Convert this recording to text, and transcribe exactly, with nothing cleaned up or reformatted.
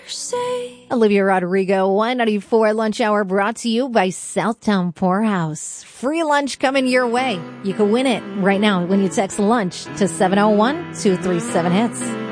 Olivia Rodrigo, one ninety-four Lunch Hour, brought to you by Southtown Poorhouse. Free lunch coming your way. You can win it right now when you text lunch to seven oh one, two three seven hits.